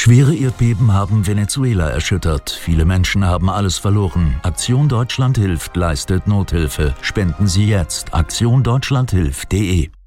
Schwere Erdbeben haben Venezuela erschüttert. Viele Menschen haben alles verloren. Aktion Deutschland hilft leistet Nothilfe. Spenden Sie jetzt. aktiondeutschlandhilft.de